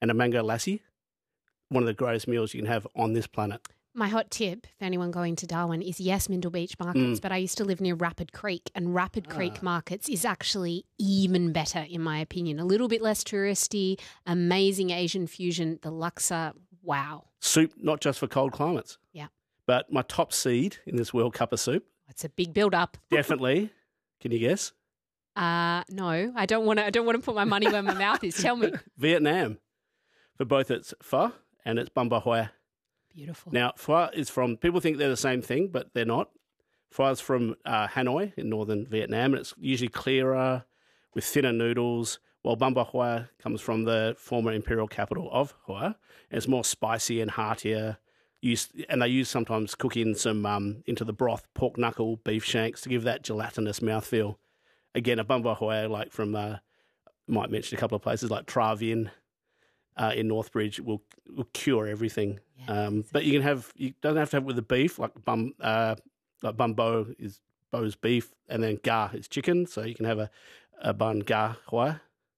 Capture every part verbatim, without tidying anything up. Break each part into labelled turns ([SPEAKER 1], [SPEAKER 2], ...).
[SPEAKER 1] and a mango lassi. One of the greatest meals you can have on this planet.
[SPEAKER 2] My hot tip for anyone going to Darwin is, yes, Mindle Beach Markets, mm. but I used to live near Rapid Creek, and Rapid ah. Creek Markets is actually even better, in my opinion. A little bit less touristy, amazing Asian fusion, the laksa, wow.
[SPEAKER 1] Soup, not just for cold climates.
[SPEAKER 2] Yeah.
[SPEAKER 1] But my top seed in this World Cup of soup.
[SPEAKER 2] It's a big build-up.
[SPEAKER 1] Definitely. Can you guess?
[SPEAKER 2] Uh, no, I don't want to I don't want to put my money where my mouth is. Tell me.
[SPEAKER 1] Vietnam, for both its pho and its băm bò hoa.
[SPEAKER 2] Beautiful.
[SPEAKER 1] Now, pho is from, people think they're the same thing, but they're not. Pho is from uh, Hanoi in northern Vietnam, and it's usually clearer with thinner noodles, while băm bò hoa comes from the former imperial capital of Hoa, and it's more spicy and heartier. Used, and they use sometimes cook in some um, into the broth, pork knuckle, beef shanks to give that gelatinous mouthfeel. Again, a băm bò hoa, like from, uh, might mention a couple of places like Tra Vien, Uh, in Northbridge will will cure everything, yeah, um, but you can have you don't have to have it with the beef like bum uh, like bum bo is bo's beef, and then ga is chicken, so you can have a a bun ga hoa.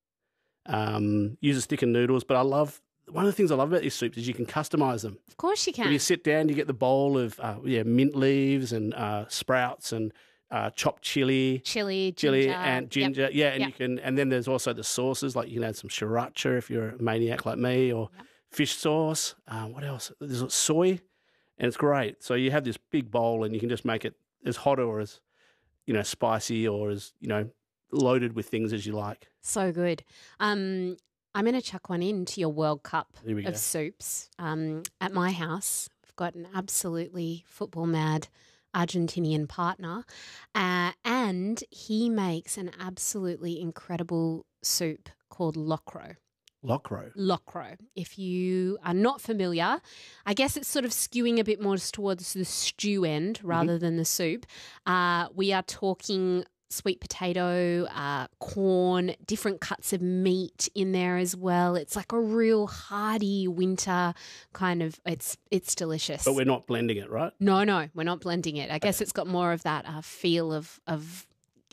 [SPEAKER 1] Um, use a stick of noodles, but I love one of the things I love about these soups is you can customize them.
[SPEAKER 2] Of course, you can.
[SPEAKER 1] When you sit down, you get the bowl of uh, yeah mint leaves and uh, sprouts and. Uh, chopped chili,
[SPEAKER 2] chili,
[SPEAKER 1] chili,
[SPEAKER 2] ginger.
[SPEAKER 1] and ginger.
[SPEAKER 2] Yep.
[SPEAKER 1] Yeah, and
[SPEAKER 2] yep.
[SPEAKER 1] you can, and then there's also the sauces. Like you can add some sriracha if you're a maniac like me, or yep. fish sauce. Uh, what else? There's soy, and it's great. So you have this big bowl, and you can just make it as hot or as you know spicy or as you know loaded with things as you like.
[SPEAKER 2] So good. Um, I'm going to chuck one into your World Cup of
[SPEAKER 1] go.
[SPEAKER 2] soups. Um, at my house, we've got an absolutely football mad Argentinian partner, uh, and he makes an absolutely incredible soup called locro.
[SPEAKER 1] Locro.
[SPEAKER 2] Locro. If you are not familiar, I guess it's sort of skewing a bit more towards the stew end rather mm-hmm. than the soup. Uh, we are talking sweet potato, uh, corn, different cuts of meat in there as well. It's like a real hearty winter kind of, it's it's delicious.
[SPEAKER 1] But we're not blending it, right?
[SPEAKER 2] No, no, we're not blending it. I guess
[SPEAKER 1] okay.
[SPEAKER 2] it's got more of that uh, feel of, of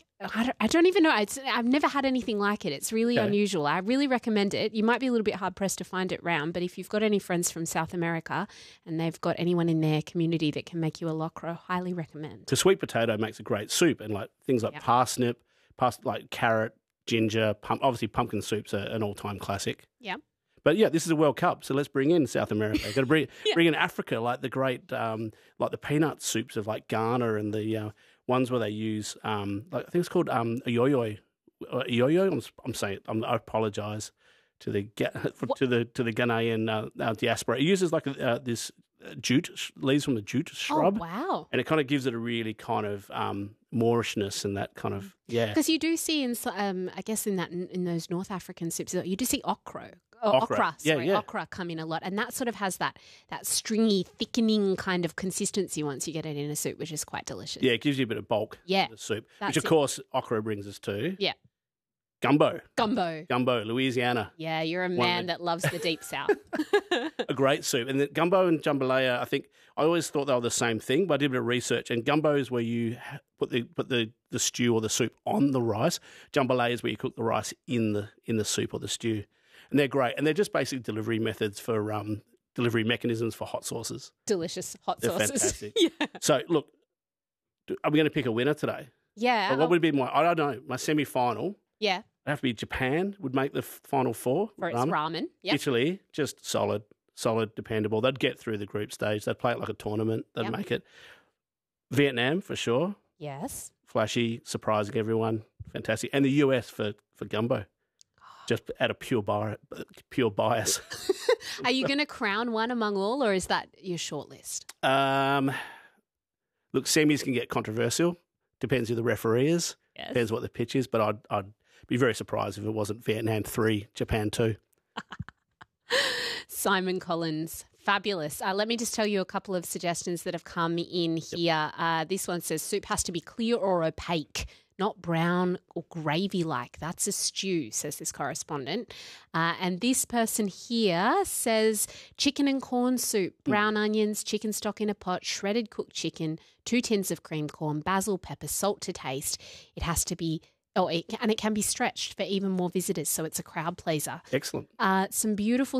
[SPEAKER 2] I don't, I don't even know. It's, I've never had anything like it. It's really okay. unusual. I really recommend it. You might be a little bit hard-pressed to find it round, but if you've got any friends from South America and they've got anyone in their community that can make you a locro, highly recommend.
[SPEAKER 1] The sweet potato makes a great soup, and like things like yep. parsnip, pars- like carrot, ginger, pump. Obviously pumpkin soup's are an all-time classic.
[SPEAKER 2] Yeah.
[SPEAKER 1] But yeah, this is a World Cup, so let's bring in South America. Got to bring yeah. bring in Africa, like the great, um, like the peanut soups of like Ghana and the uh, ones where they use, um, like I think it's called um, ayoyo. Ayoyo. I'm, I'm saying, I'm, I apologise to the to the to the Ghanaian uh, uh, diaspora. It uses like uh, this jute leaves from the jute shrub.
[SPEAKER 2] Oh wow!
[SPEAKER 1] And it kind of gives it a really kind of um, Moorishness and that kind of yeah.
[SPEAKER 2] Because you do see in um, I guess in that in those North African soups, you do see okra. Oh,
[SPEAKER 1] okra,
[SPEAKER 2] okra
[SPEAKER 1] yeah,
[SPEAKER 2] sorry,
[SPEAKER 1] yeah.
[SPEAKER 2] okra come in a lot, and that sort of has that that stringy, thickening kind of consistency once you get it in a soup, which is quite delicious.
[SPEAKER 1] Yeah, it gives you a bit of bulk.
[SPEAKER 2] Yeah,
[SPEAKER 1] in the soup,
[SPEAKER 2] which
[SPEAKER 1] of
[SPEAKER 2] it.
[SPEAKER 1] course okra brings us to.
[SPEAKER 2] Yeah.
[SPEAKER 1] Gumbo.
[SPEAKER 2] Gumbo.
[SPEAKER 1] Gumbo, Louisiana.
[SPEAKER 2] Yeah, you're a man that loves the deep south.
[SPEAKER 1] A great soup. And the gumbo and jambalaya, I think, I always thought they were the same thing, but I did a bit of research. And gumbo is where you put the put the, the stew or the soup on the rice. Jambalaya is where you cook the rice in the in the soup or the stew. And they're great. And they're just basic delivery methods for um, delivery mechanisms for hot sauces.
[SPEAKER 2] Delicious hot
[SPEAKER 1] they're
[SPEAKER 2] sauces.
[SPEAKER 1] Fantastic.
[SPEAKER 2] Yeah.
[SPEAKER 1] So, look, are we going to pick a winner today?
[SPEAKER 2] Yeah.
[SPEAKER 1] Or what would be my, I don't know, my semi-final?
[SPEAKER 2] Yeah.
[SPEAKER 1] It'd have to be Japan would make the f- final four.
[SPEAKER 2] For its ramen. ramen. Yep.
[SPEAKER 1] Italy, just solid, solid, dependable. They'd get through the group stage. They'd play it like a tournament. They'd
[SPEAKER 2] yep.
[SPEAKER 1] make it. Vietnam, for sure.
[SPEAKER 2] Yes.
[SPEAKER 1] Flashy, surprising everyone. Fantastic. And the U S for, for gumbo. Just out of pure, bi- pure bias.
[SPEAKER 2] Are you going to crown one among all, or is that your shortlist?
[SPEAKER 1] Um, look, semis can get controversial. Depends who the referee is.
[SPEAKER 2] Yes.
[SPEAKER 1] Depends what the pitch is. But I'd, I'd be very surprised if it wasn't Vietnam three, Japan two.
[SPEAKER 2] Simon Collins, fabulous. Uh, let me just tell you a couple of suggestions that have come in here. Yep. Uh, this one says soup has to be clear or opaque, not brown or gravy-like. That's a stew, says this correspondent. Uh, and this person here says chicken and corn soup, brown mm. onions, chicken stock in a pot, shredded cooked chicken, two tins of creamed corn, basil, pepper, salt to taste. It has to be Oh, it, and it can be stretched for even more visitors, so it's a crowd pleaser.
[SPEAKER 1] Excellent.
[SPEAKER 2] Uh, some beautiful